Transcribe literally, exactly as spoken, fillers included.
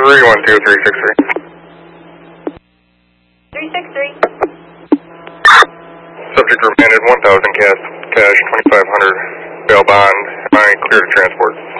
three one two three six three. three six three. Subject remanded one thousand cash, cash twenty-five hundred bail bond. Am I clear to transport?